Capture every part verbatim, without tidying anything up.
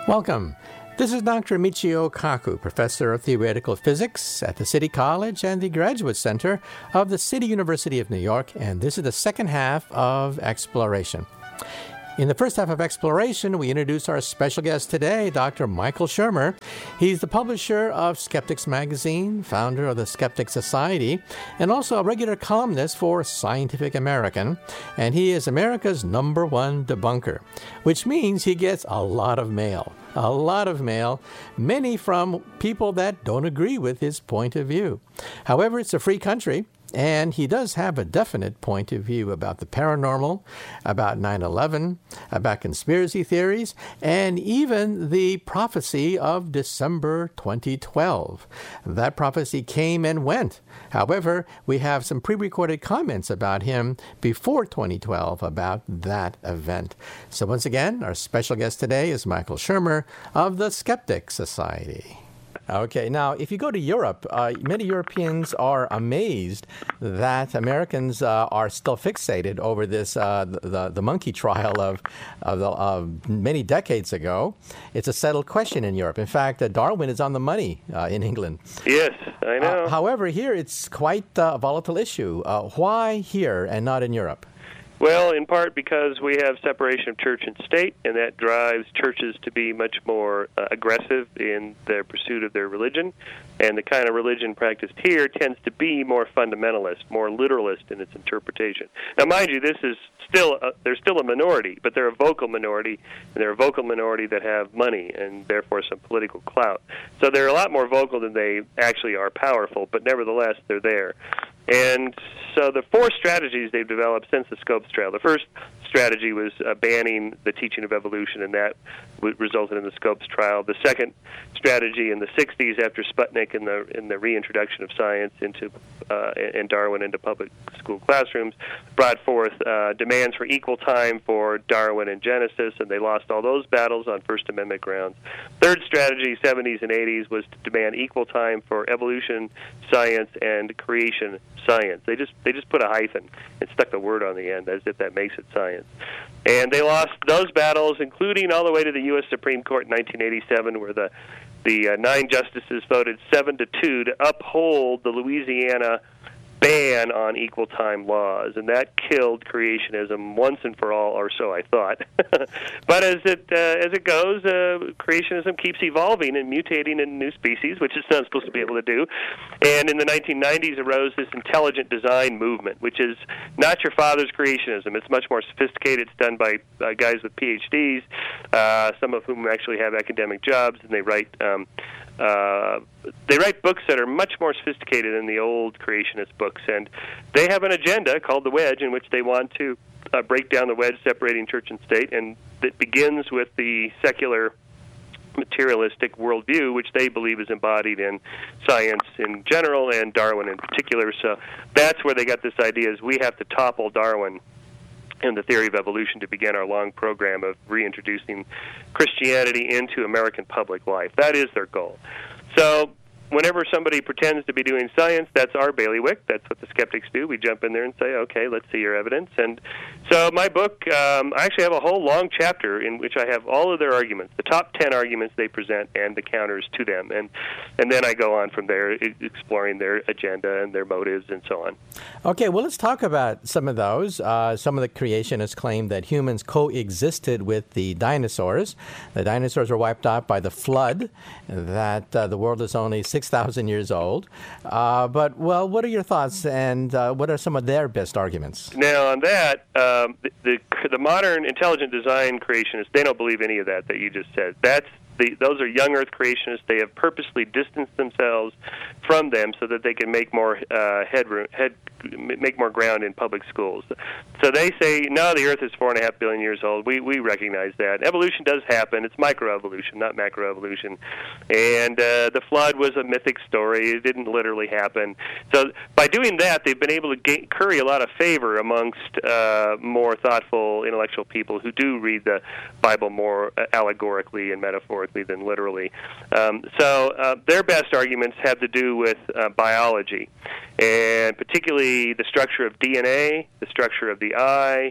Welcome. This is Doctor Michio Kaku, Professor of Theoretical Physics at the City College and the Graduate Center of the City University of New York, and this is the second half of Exploration. In the first half of Exploration, we introduce our special guest today, Doctor Michael Shermer. He's the publisher of Skeptics Magazine, founder of the Skeptics Society, and also a regular columnist for Scientific American. And he is America's number one debunker, which means he gets a lot of mail. A lot of mail, many from people that don't agree with his point of view. However, it's a free country, and he does have a definite point of view about the paranormal, about nine eleven, about conspiracy theories, and even the prophecy of December twenty twelve. That prophecy came and went. However, we have some pre-recorded comments about him before twenty twelve about that event. So once again, our special guest today is Michael Shermer of the Skeptics Society. Okay, now, if you go to Europe, uh, many Europeans are amazed that Americans uh, are still fixated over this, uh, the, the monkey trial of, of, the, of many decades ago. It's a settled question in Europe. In fact, uh, Darwin is on the money uh, in England. Yes, I know. Uh, however, here it's quite uh, a volatile issue. Uh, why here and not in Europe? Well, in part because we have separation of church and state, and that drives churches to be much more uh, aggressive in their pursuit of their religion. And the kind of religion practiced here tends to be more fundamentalist, more literalist in its interpretation. Now, mind you, this is still a, they're still a minority, but they're a vocal minority, and they're a vocal minority that have money and therefore some political clout. So they're a lot more vocal than they actually are powerful, but nevertheless, they're there. And so the four strategies they've developed since the Scopes trial. The first strategy was uh, banning the teaching of evolution, and that w- resulted in the Scopes trial. The second strategy in the sixties, after Sputnik and the in the reintroduction of science into uh, and Darwin into public school classrooms, brought forth uh, demands for equal time for Darwin and Genesis, and they lost all those battles on First Amendment grounds. Third strategy, seventies and eighties, was to demand equal time for evolution science and creation science. They just they just put a hyphen and stuck the word on the end as if that makes it science. And they lost those battles, including all the way to the U S Supreme Court in nineteen eighty-seven, where the the uh, nine justices voted seven to two to uphold the Louisiana ban on equal time laws, and that killed creationism once and for all, or so I thought. But as it uh, as it goes, uh, creationism keeps evolving and mutating in new species, which it's not supposed to be able to do. And in the nineteen nineties arose this intelligent design movement, which is not your father's creationism. It's much more sophisticated. It's done by uh, guys with P H Ds, uh, some of whom actually have academic jobs, and they write um, Uh, they write books that are much more sophisticated than the old creationist books, and they have an agenda called the Wedge in which they want to uh, break down the wedge separating church and state, and it begins with the secular materialistic worldview, which they believe is embodied in science in general and Darwin in particular. So that's where they got this idea, is we have to topple Darwin and the theory of evolution to begin our long program of reintroducing Christianity into American public life. That is their goal. So whenever somebody pretends to be doing science, that's our bailiwick. That's what the skeptics do. We jump in there and say, okay, let's see your evidence. And so my book, um, I actually have a whole long chapter in which I have all of their arguments, the top ten arguments they present and the counters to them. And and then I go on from there, exploring their agenda and their motives and so on. Okay, well, let's talk about some of those. Uh, some of the creationists claim that humans coexisted with the dinosaurs. The dinosaurs were wiped out by the flood, that uh, the world is only six thousand years old. Uh, but, well, what are your thoughts, and uh, what are some of their best arguments? Now, on that, um, the, the, the modern intelligent design creationists, they don't believe any of that that you just said. That's The, those are young Earth creationists. They have purposely distanced themselves from them so that they can make more uh, headroom, head, make more ground in public schools. So they say, no, the Earth is four and a half billion years old. We we recognize that. Evolution does happen. It's microevolution, not macroevolution. And uh, the flood was a mythic story. It didn't literally happen. So by doing that, they've been able to gain, curry a lot of favor amongst uh, more thoughtful, intellectual people who do read the Bible more allegorically and metaphorically than literally. Um, so uh, their best arguments have to do with uh, biology, and particularly the structure of D N A, the structure of the eye,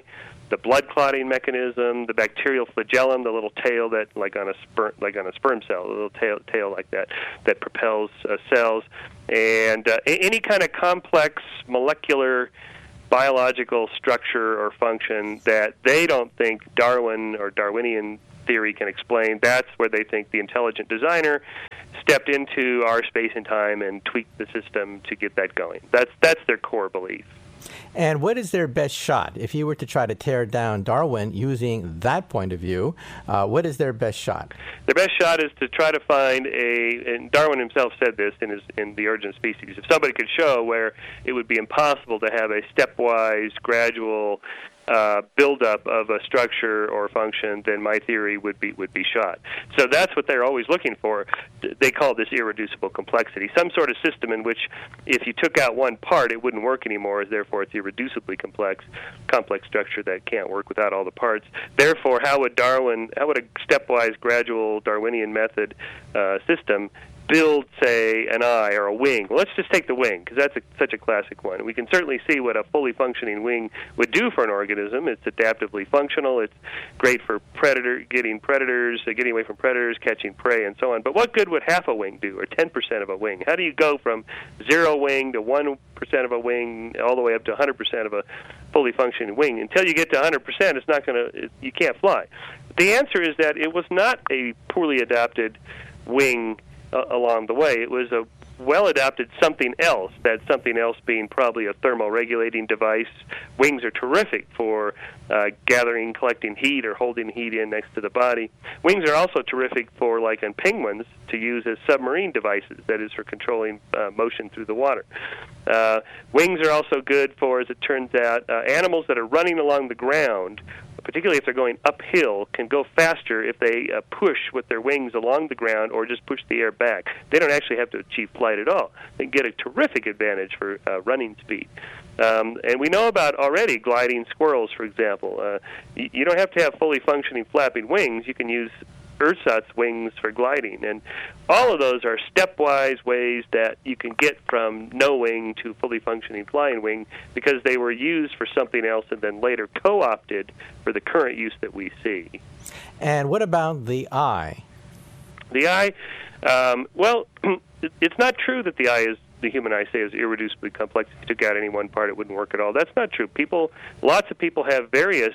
the blood clotting mechanism, the bacterial flagellum, the little tail that, like on a sperm, like on a sperm cell, a little tail, tail like that, that propels uh, cells, and uh, any kind of complex molecular biological structure or function that they don't think Darwin or Darwinian theory can explain. That's where they think the intelligent designer stepped into our space and time and tweaked the system to get that going. That's that's their core belief. And what is their best shot? If you were to try to tear down Darwin using that point of view, uh, what is their best shot? Their best shot is to try to find a, and Darwin himself said this in his in The Origin of Species, if somebody could show where it would be impossible to have a stepwise, gradual uh, buildup of a structure or function, then my theory would be would be shot. So that's what they're always looking for. They call this irreducible complexity, some sort of system in which if you took out one part, it wouldn't work anymore, therefore it's irreducibly complex, complex structure that can't work without all the parts. Therefore, how would Darwin, how would a stepwise, gradual Darwinian method uh, system build, say, an eye or a wing? Well, let's just take the wing, because that's a, such a classic one. We can certainly see what a fully functioning wing would do for an organism. It's adaptively functional. It's great for predator, getting predators, uh, getting away from predators, catching prey, and so on. But what good would half a wing do, or ten percent of a wing? How do you go from zero wing to one percent of a wing, all the way up to one hundred percent of a fully functioning wing? Until you get to one hundred percent, it's not going to. You can't fly. The answer is that it was not a poorly adapted wing Uh, along the way. It was a well-adapted something else, that something else being probably a thermoregulating device. Wings are terrific for uh, gathering, collecting heat, or holding heat in next to the body. Wings are also terrific for, like in penguins, to use as submarine devices, that is for controlling uh, motion through the water. Uh, wings are also good for, as it turns out, uh, animals that are running along the ground, particularly if they're going uphill, can go faster if they uh, push with their wings along the ground or just push the air back. They don't actually have to achieve flight at all. They get a terrific advantage for uh, running speed. Um, and we know about already gliding squirrels, for example. Uh, you, you don't have to have fully functioning flapping wings. You can use ersatz wings for gliding, and all of those are stepwise ways that you can get from no wing to fully functioning flying wing, because they were used for something else and then later co-opted for the current use that we see. And what about the eye? The eye, um, well, it's not true that the eye is, the human eye, say, is irreducibly complex. If you took out any one part, it wouldn't work at all. That's not true. People, lots of people have various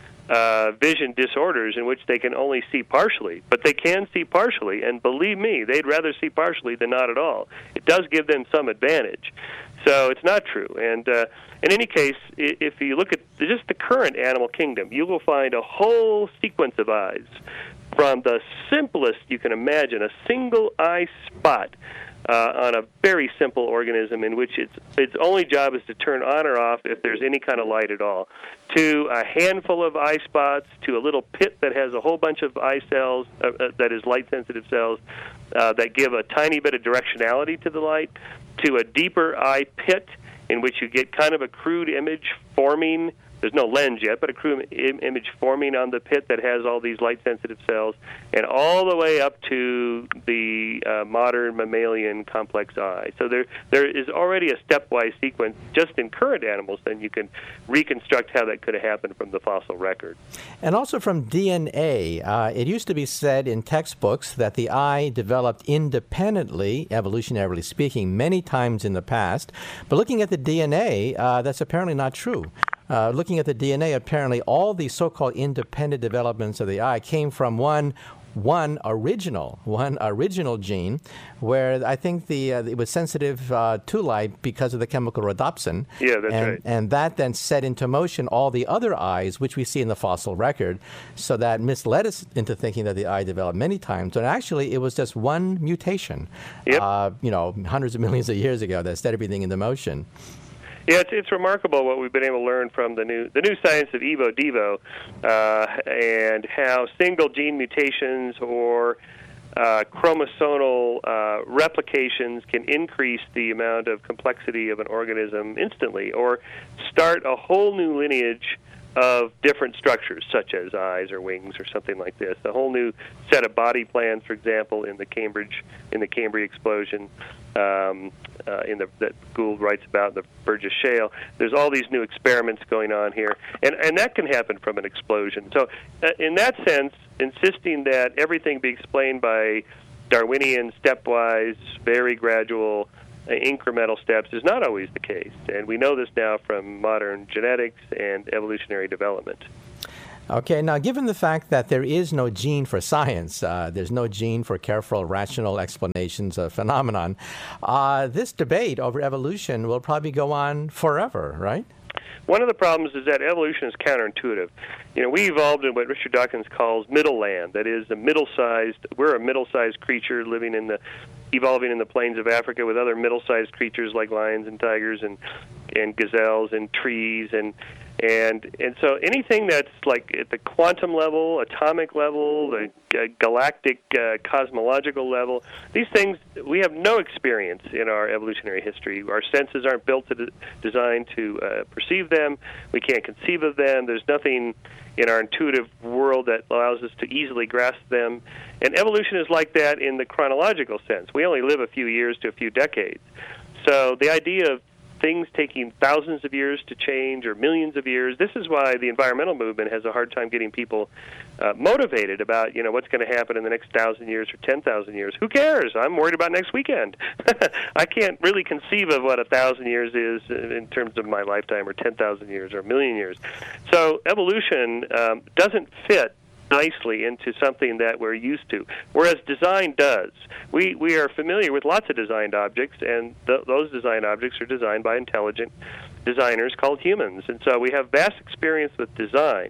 Uh, vision disorders in which they can only see partially, but they can see partially, and believe me, they'd rather see partially than not at all. It does give them some advantage. So it's not true. And uh, in any case, if you look at just the current animal kingdom, you will find a whole sequence of eyes, from the simplest you can imagine, a single eye spot Uh, on a very simple organism in which its its only job is to turn on or off if there's any kind of light at all, to a handful of eye spots, to a little pit that has a whole bunch of eye cells, uh, uh, that is light-sensitive cells, uh, that give a tiny bit of directionality to the light, to a deeper eye pit in which you get kind of a crude image forming. There's no lens yet, but a crude im- image forming on the pit that has all these light-sensitive cells, and all the way up to the uh, modern mammalian complex eye. So there, there is already a stepwise sequence just in current animals, then you can reconstruct how that could have happened from the fossil record. And also from D N A, uh, it used to be said in textbooks that the eye developed independently, evolutionarily speaking, many times in the past. But looking at the D N A, uh, that's apparently not true. Uh, looking at the D N A, apparently all the so-called independent developments of the eye came from one one original, one original gene, where I think the uh, it was sensitive uh, to light because of the chemical rhodopsin. Yeah, that's and, right. And that then set into motion all the other eyes, which we see in the fossil record. So that misled us into thinking that the eye developed many times. And actually, it was just one mutation, yep. uh, you know, hundreds of millions of years ago that set everything into motion. Yeah, it's, it's remarkable what we've been able to learn from the new the new science of evo devo, uh, and how single gene mutations or uh, chromosomal uh, replications can increase the amount of complexity of an organism instantly, or start a whole new lineage of different structures, such as eyes or wings or something like this. A whole new set of body plans, for example, in the Cambridge, in the Cambria explosion, um, uh, in the that Gould writes about in the Burgess Shale. There's all these new experiments going on here, and and that can happen from an explosion. So, uh, in that sense, insisting that everything be explained by Darwinian, stepwise, very gradual, uh, incremental steps is not always the case. And we know this now from modern genetics and evolutionary development. Okay, now given the fact that there is no gene for science, uh, there's no gene for careful, rational explanations of phenomenon, uh, this debate over evolution will probably go on forever, right? One of the problems is that evolution is counterintuitive. You know, we evolved in what Richard Dawkins calls middle land. That is, a middle-sized. We're a middle-sized creature living in the, evolving in the plains of Africa with other middle-sized creatures like lions and tigers and and gazelles and trees and and and so anything that's like at the quantum level, atomic level, the uh, galactic uh, cosmological level, these things we have no experience in our evolutionary history. Our senses aren't built to de- designed to uh, perceive them. We can't conceive of them. There's nothing in our intuitive world that allows us to easily grasp them. And evolution is like that in the chronological sense. We only live a few years to a few decades. So the idea of things taking thousands of years to change or millions of years, this is why the environmental movement has a hard time getting people uh, motivated about, you know, what's going to happen in the next thousand years or ten thousand years. Who cares? I'm worried about next weekend. I can't really conceive of what a thousand years is in terms of my lifetime, or ten thousand years, or a million years. So evolution um, doesn't fit nicely into something that we're used to, whereas design does. We we are familiar with lots of designed objects, and th- those designed objects are designed by intelligent designers called humans, and so we have vast experience with design.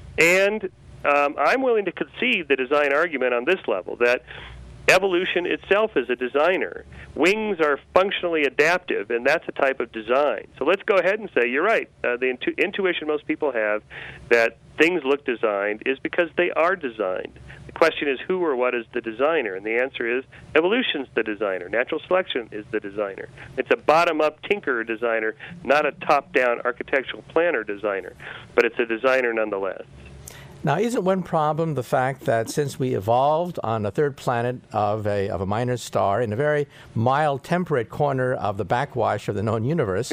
And um, I'm willing to concede the design argument on this level, that evolution itself is a designer. Wings are functionally adaptive, and that's a type of design. So let's go ahead and say, you're right, uh, the intu- intuition most people have that things look designed is because they are designed. The question is, who or what is the designer? And the answer is, evolution's the designer. Natural selection is the designer. It's a bottom-up tinkerer designer, not a top-down architectural planner designer, but it's a designer nonetheless. Now, isn't one problem the fact that since we evolved on a third planet of a of a minor star in a very mild, temperate corner of the backwash of the known universe,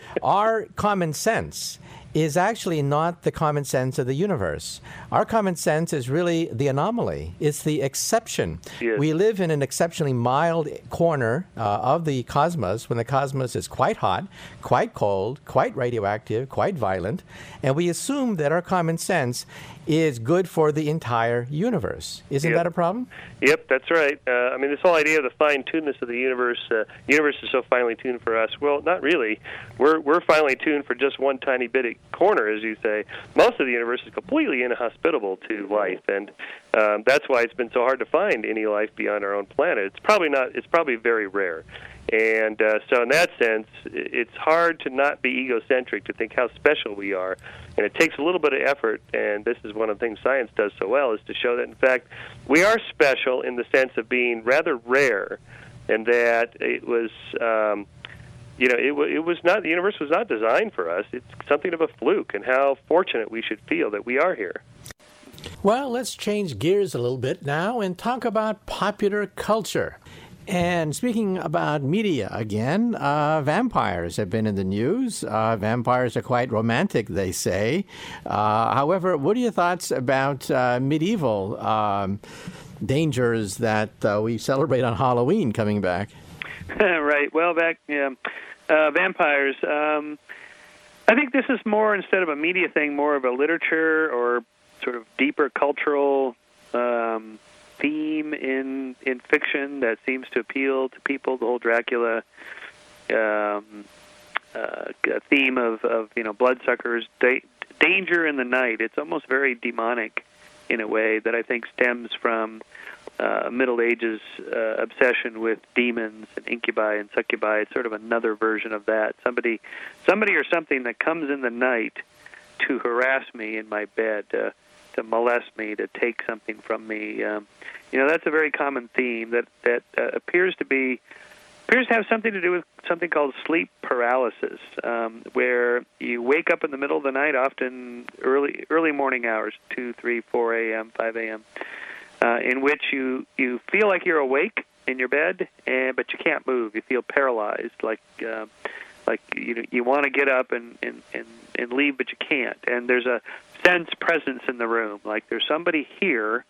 our common sense is actually not the common sense of the universe. Our common sense is really the anomaly. It's the exception. Yes. We live in an exceptionally mild corner uh, of the cosmos when the cosmos is quite hot, quite cold, quite radioactive, quite violent, and we assume that our common sense is good for the entire universe. Isn't Yep. that a problem? Yep, that's right. Uh, I mean, this whole idea of the fine-tunedness of the universe, uh, universe is so finely tuned for us. Well, not really. We're we're finely tuned for just one tiny bit of corner, as you say. Most of the universe is completely inhospitable to life, and um, that's why it's been so hard to find any life beyond our own planet. It's probably not. It's probably very rare. And uh, so in that sense, it's hard to not be egocentric, to think how special we are. And it takes a little bit of effort, and this is one of the things science does so well, is to show that, in fact, we are special in the sense of being rather rare, and that it was, um, you know, it, w- it was not, the universe was not designed for us. It's something of a fluke, and how fortunate we should feel that we are here. Well, let's change gears a little bit now and talk about popular culture. And speaking about media again, uh, vampires have been in the news. Uh, vampires are quite romantic, they say. Uh, however, what are your thoughts about uh, medieval um, dangers that uh, we celebrate on Halloween coming back? Right. Well, back, yeah. Uh, vampires. Um, I think this is more, instead of a media thing, more of a literature or sort of deeper cultural um theme in in fiction that seems to appeal to people. The whole Dracula um, uh, theme of, of you know bloodsuckers, da- danger in the night. It's almost very demonic in a way that I think stems from uh, Middle Ages uh, obsession with demons and incubi and succubi. It's sort of another version of that. Somebody, somebody or something that comes in the night to harass me in my bed. Uh, to molest me, to take something from me. Um, you know, that's a very common theme that, that uh, appears to be appears to have something to do with something called sleep paralysis, um, where you wake up in the middle of the night, often early early morning hours, two, three, four a.m., five a.m., uh, in which you, you feel like you're awake in your bed, and but you can't move. You feel paralyzed, like uh, like you you want to get up and, and, and, and leave, but you can't. And there's a sense presence in the room, like there's somebody here,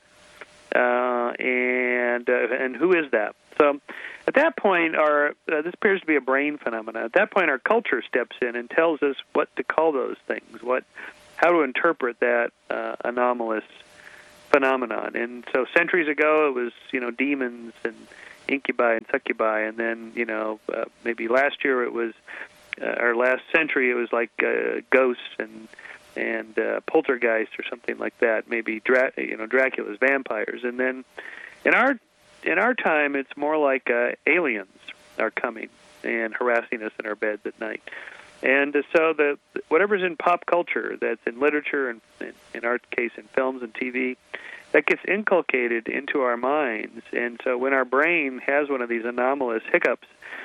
uh, and uh, and who is that? So at that point, our uh, this appears to be a brain phenomenon. At that point, our culture steps in and tells us what to call those things, what how to interpret that uh, anomalous phenomenon. And so centuries ago, it was, you know, demons and incubi and succubi, and then, you know, uh, maybe last year it was, uh, or last century it was like uh, ghosts and and uh, poltergeists or something like that. Maybe Dra- you know, Dracula's vampires, and then in our in our time, it's more like uh, aliens are coming and harassing us in our beds at night. And uh, so the whatever's in pop culture, that's in literature and in, in our case in films and T V, that gets inculcated into our minds. And so when our brain has one of these anomalous hiccups,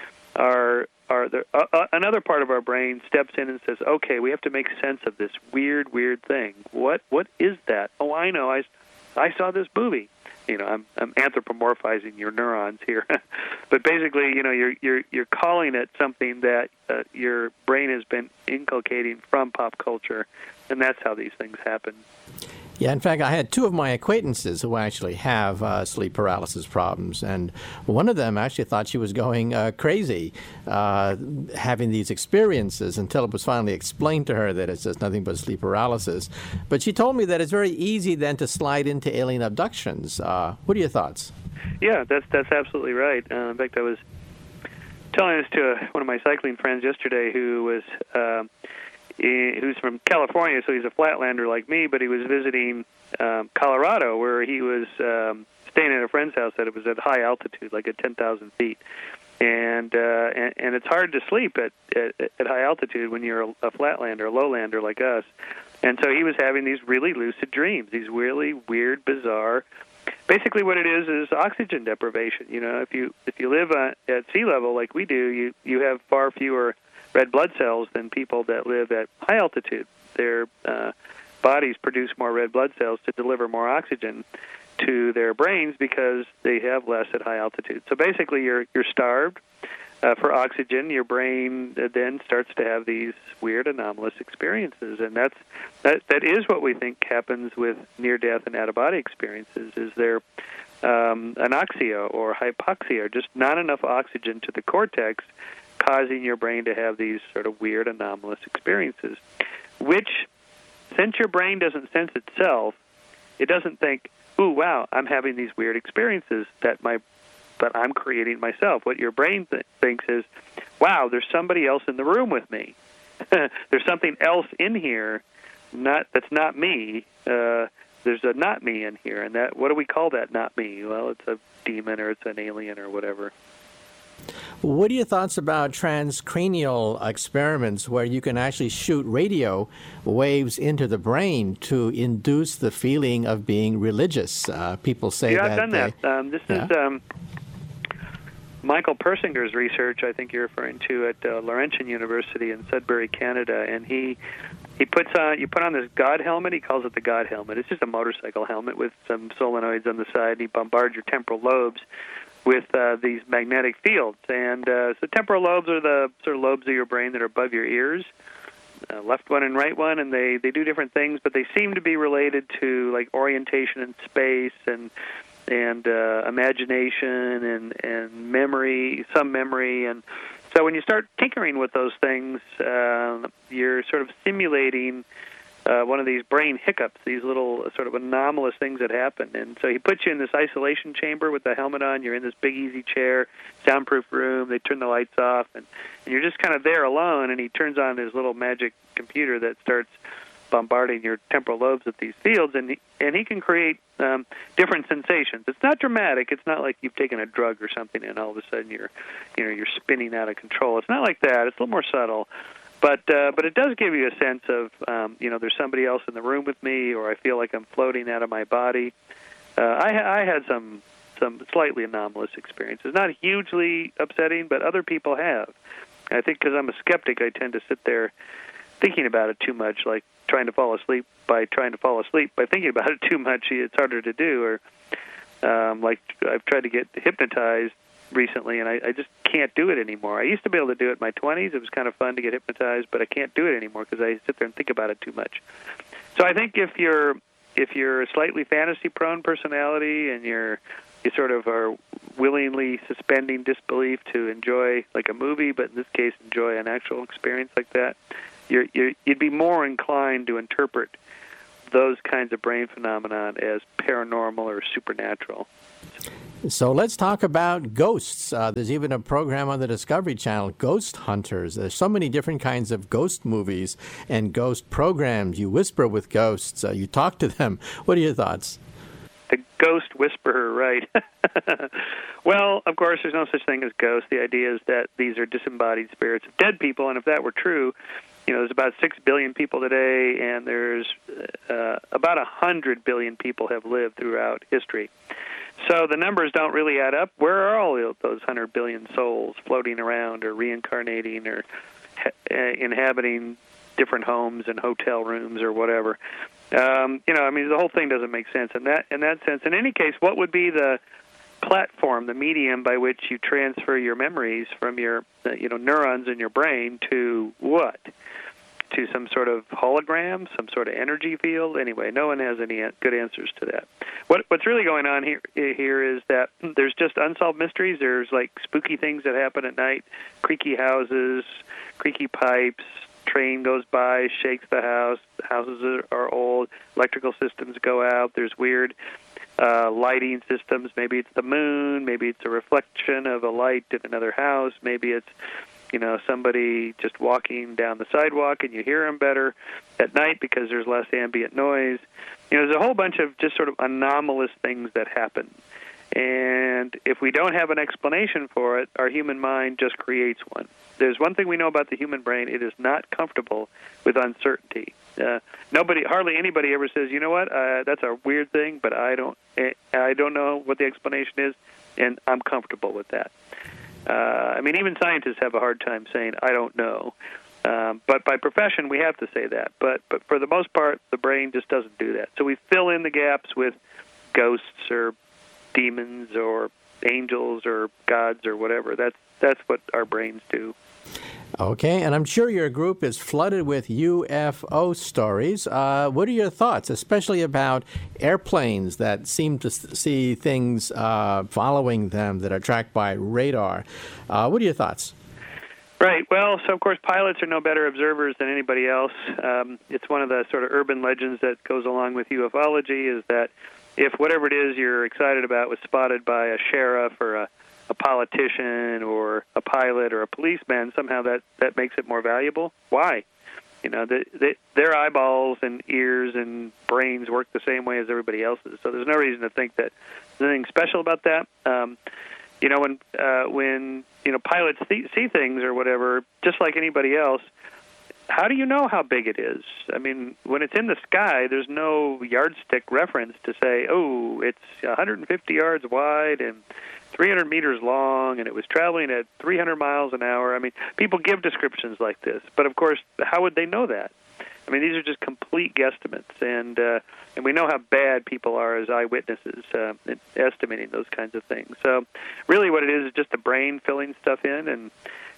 our our the, uh, uh, another part of our brain steps in and says, "Okay, we have to make sense of this weird, weird thing. What what is that? Oh, I know. I I saw this movie." You know, I'm, I'm anthropomorphizing your neurons here, but basically, you know, you're you're you're calling it something that uh, your brain has been inculcating from pop culture, and that's how these things happen. Yeah, in fact, I had two of my acquaintances who actually have uh, sleep paralysis problems, and one of them actually thought she was going uh, crazy uh, having these experiences until it was finally explained to her that it's just nothing but sleep paralysis. But she told me that it's very easy then to slide into alien abductions. Uh, what are your thoughts? Yeah, that's that's absolutely right. Uh, in fact, I was telling this to one of my cycling friends yesterday who was... Uh, He, who's from California, so he's a flatlander like me, but he was visiting um, Colorado, where he was um, staying at a friend's house that it was at high altitude, like at ten thousand feet. And, uh, and and it's hard to sleep at, at, at high altitude when you're a, a flatlander, a lowlander like us. And so he was having these really lucid dreams, these really weird, bizarre. Basically, what it is is oxygen deprivation. You know, if you if you live uh, at sea level like we do, you you have far fewer red blood cells than people that live at high altitude. Their uh, bodies produce more red blood cells to deliver more oxygen to their brains because they have less at high altitude. So basically, you're you're starved uh, for oxygen. Your brain then starts to have these weird anomalous experiences, and that's that that is what we think happens with near-death and out-of-body experiences. Is there um, anoxia or hypoxia, or just not enough oxygen to the cortex, causing your brain to have these sort of weird anomalous experiences, which, since your brain doesn't sense itself, it doesn't think, ooh, wow, I'm having these weird experiences that my, that I'm creating myself. What your brain th- thinks is, wow, there's somebody else in the room with me. There's something else in here not that's not me. Uh, there's a not me in here, and that what do we call that not me? Well, it's a demon or it's an alien or whatever. What are your thoughts about transcranial experiments where you can actually shoot radio waves into the brain to induce the feeling of being religious? Uh, people say yeah, that. Yeah, I've done they, that. Um, this yeah. is um, Michael Persinger's research, I think you're referring to, at uh, Laurentian University in Sudbury, Canada, and he he puts on you put on this God helmet. He calls it the God helmet. It's just a motorcycle helmet with some solenoids on the side. He bombards your temporal lobes with uh, these magnetic fields. And uh, so temporal lobes are the sort of lobes of your brain that are above your ears, uh, left one and right one, and they, they do different things, but they seem to be related to like orientation in space and and uh, imagination and, and memory, some memory. And so when you start tinkering with those things, uh, you're sort of simulating Uh, one of these brain hiccups, these little uh, sort of anomalous things that happen. And so he puts you in this isolation chamber with the helmet on. You're in this big, easy chair, soundproof room. They turn the lights off, and, and you're just kind of there alone, and he turns on his little magic computer that starts bombarding your temporal lobes with these fields, and he, and he can create um, different sensations. It's not dramatic. It's not like you've taken a drug or something, and all of a sudden you're, you know, you're spinning out of control. It's not like that. It's a little more subtle. But uh, but it does give you a sense of, um, you know, there's somebody else in the room with me, or I feel like I'm floating out of my body. Uh, I, I had some some slightly anomalous experiences. Not hugely upsetting, but other people have. I think because I'm a skeptic, I tend to sit there thinking about it too much, like trying to fall asleep by trying to fall asleep by thinking about it too much. It's harder to do. Or um, like I've tried to get hypnotized recently, and I, I just can't do it anymore. I used to be able to do it in my twenties. It was kind of fun to get hypnotized, but I can't do it anymore because I sit there and think about it too much. So I think if you're if you're a slightly fantasy-prone personality and you're you sort of are willingly suspending disbelief to enjoy like a movie, but in this case enjoy an actual experience like that, you're, you're, you'd be more inclined to interpret those kinds of brain phenomenon as paranormal or supernatural. So let's talk about ghosts. Uh, there's even a program on the Discovery Channel, Ghost Hunters. There's so many different kinds of ghost movies and ghost programs. You whisper with ghosts. Uh, you talk to them. What are your thoughts? The ghost whisperer, right? Well, of course, there's no such thing as ghosts. The idea is that these are disembodied spirits of dead people, and if that were true, you know, there's about six billion people today, and there's uh, about one hundred billion people have lived throughout history. So the numbers don't really add up. Where are all those one hundred billion souls floating around or reincarnating or ha- inhabiting different homes and hotel rooms or whatever? Um, you know, I mean, the whole thing doesn't make sense in that in that sense. In any case, what would be the platform, the medium by which you transfer your memories from your, uh, you know, neurons in your brain to what? To some sort of hologram, some sort of energy field? Anyway, no one has any good answers to that. What, what's really going on here here is that there's just unsolved mysteries. There's like spooky things that happen at night, creaky houses, creaky pipes, train goes by, shakes the house, houses are, are old, electrical systems go out, there's weird uh, lighting systems. Maybe it's the moon, maybe it's a reflection of a light in another house, maybe it's, you know, somebody just walking down the sidewalk and you hear them better at night because there's less ambient noise. You know, there's a whole bunch of just sort of anomalous things that happen. And if we don't have an explanation for it, our human mind just creates one. There's one thing we know about the human brain: it is not comfortable with uncertainty. Uh, nobody, hardly anybody, ever says, "You know what? Uh, that's a weird thing, but I don't, I don't know what the explanation is, and I'm comfortable with that." Uh, I mean, even scientists have a hard time saying, "I don't know." Um, but by profession, we have to say that. But but for the most part, the brain just doesn't do that. So we fill in the gaps with ghosts or demons or angels or gods or whatever. That's that's what our brains do. Okay, and I'm sure your group is flooded with U F O stories. Uh, what are your thoughts, especially about airplanes that seem to see things uh, following them that are tracked by radar? Uh, what are your thoughts? Right. Well, so of course pilots are no better observers than anybody else. Um, it's one of the sort of urban legends that goes along with ufology is that if whatever it is you're excited about was spotted by a sheriff or a, a politician or a pilot or a policeman, somehow that, that makes it more valuable. Why? You know, the, the, their eyeballs and ears and brains work the same way as everybody else's, so there's no reason to think that there's anything special about that. Um, you know, when uh, when you know pilots see, see things or whatever, just like anybody else, how do you know how big it is? I mean, when it's in the sky, there's no yardstick reference to say, oh, it's one hundred fifty yards wide and three hundred meters long, and it was traveling at three hundred miles an hour. I mean, people give descriptions like this, but of course, how would they know that? I mean, these are just complete guesstimates, and uh, and we know how bad people are as eyewitnesses uh, in estimating those kinds of things. So, really, what it is is just the brain filling stuff in, and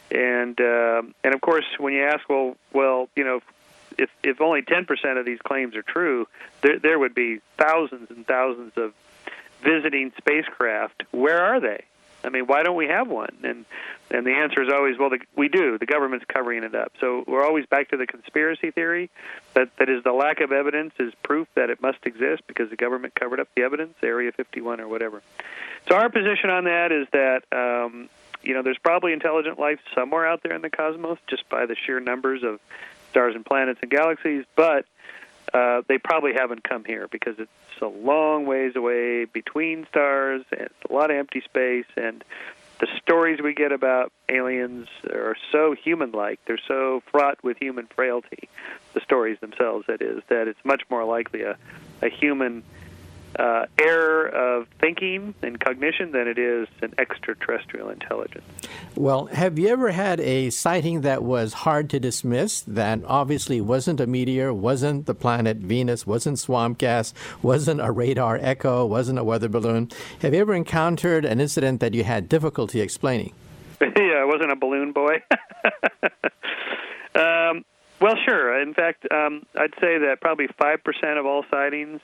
and uh, and of course, when you ask, well, well, you know, if if only ten percent of these claims are true, there there would be thousands and thousands of visiting spacecraft. Where are they? I mean, why don't we have one? And and the answer is always, well, the, we do. The government's covering it up. So we're always back to the conspiracy theory, that, that is the lack of evidence is proof that it must exist because the government covered up the evidence, Area fifty-one or whatever. So our position on that is that, um, you know, there's probably intelligent life somewhere out there in the cosmos just by the sheer numbers of stars and planets and galaxies, but uh, they probably haven't come here because it's a long ways away between stars, and it's a lot of empty space, and the stories we get about aliens are so human-like. They're so fraught with human frailty, the stories themselves, that is, that it's much more likely a, a human uh, error of thinking thinking and cognition than it is an extraterrestrial intelligence. Well, have you ever had a sighting that was hard to dismiss, that obviously wasn't a meteor, wasn't the planet Venus, wasn't swamp gas, wasn't a radar echo, wasn't a weather balloon? Have you ever encountered an incident that you had difficulty explaining? Yeah, I wasn't a balloon boy. um, well, sure. In fact, um, I'd say that probably five percent of all sightings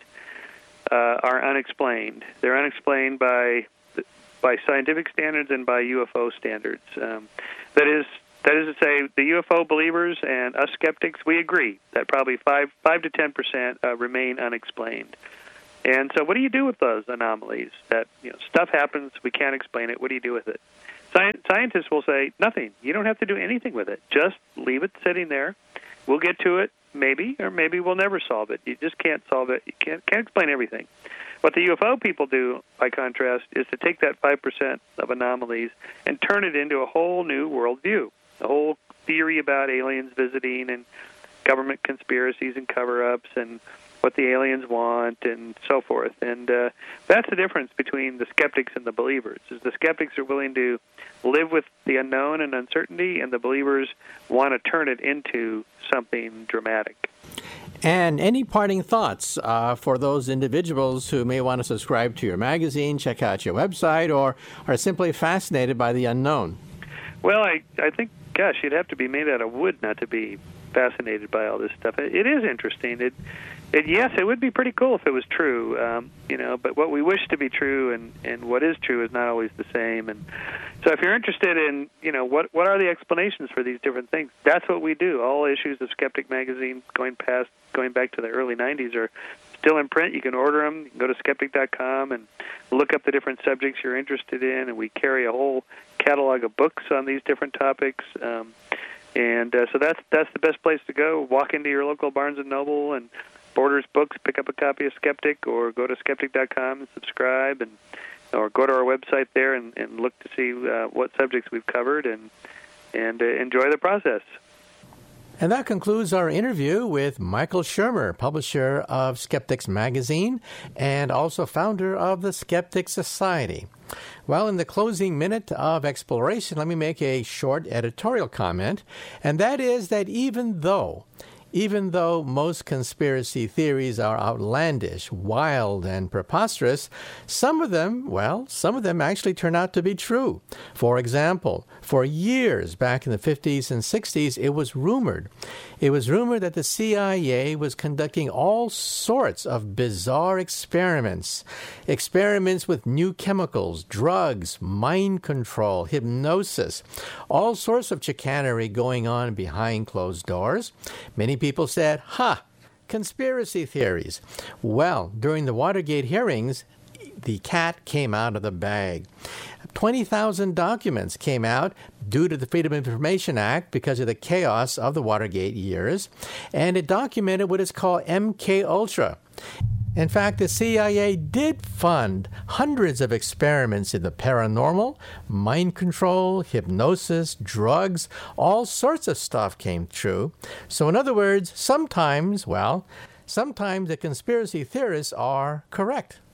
uh, are unexplained. They're unexplained by by scientific standards and by U F O standards. Um, that is, that is to say, the U F O believers and us skeptics, we agree that probably five five to ten percent uh, remain unexplained. And so, what do you do with those anomalies? That you know, stuff happens, we can't explain it. What do you do with it? Sci- scientists will say nothing. You don't have to do anything with it. Just leave it sitting there. We'll get to it, maybe, or maybe we'll never solve it. You just can't solve it. You can't can't explain everything. What the U F O people do, by contrast, is to take that five percent of anomalies and turn it into a whole new worldview, a whole theory about aliens visiting and government conspiracies and cover-ups and what the aliens want and so forth. And uh, that's the difference between the skeptics and the believers, is the skeptics are willing to live with the unknown and uncertainty, and the believers want to turn it into something dramatic. And any parting thoughts uh, for those individuals who may want to subscribe to your magazine, check out your website, or are simply fascinated by the unknown? Well, I, I think, gosh, you'd have to be made out of wood not to be fascinated by all this stuff. It, it is interesting. It, it, yes, it would be pretty cool if it was true, um, you know, but what we wish to be true and, and what is true is not always the same. And so if you're interested in, you know, what, what are the explanations for these different things, that's what we do. All issues of Skeptic Magazine going past, going back to the early nineties are still in print. You can order them. You can go to skeptic dot com and look up the different subjects you're interested in, and we carry a whole catalog of books on these different topics. Um, and uh, so that's that's the best place to go. Walk into your local Barnes and Noble and Borders Books, pick up a copy of Skeptic, or go to skeptic dot com and subscribe, and or go to our website there and, and look to see uh, what subjects we've covered, and and uh, enjoy the process. And that concludes our interview with Michael Shermer, publisher of Skeptics Magazine and also founder of the Skeptic Society. Well, in the closing minute of exploration, let me make a short editorial comment, and that is that even though Even though most conspiracy theories are outlandish, wild, and preposterous, some of them, well, some of them actually turn out to be true. For example, for years back in the fifties and sixties, it was rumored. It was rumored that the C I A was conducting all sorts of bizarre experiments. Experiments with new chemicals, drugs, mind control, hypnosis, all sorts of chicanery going on behind closed doors. Many people said, ha, conspiracy theories. Well, during the Watergate hearings, the cat came out of the bag. twenty thousand documents came out due to the Freedom of Information Act because of the chaos of the Watergate years, and it documented what is called M K Ultra. In fact, the C I A did fund hundreds of experiments in the paranormal, mind control, hypnosis, drugs, all sorts of stuff came true. So in other words, sometimes, well, sometimes the conspiracy theorists are correct.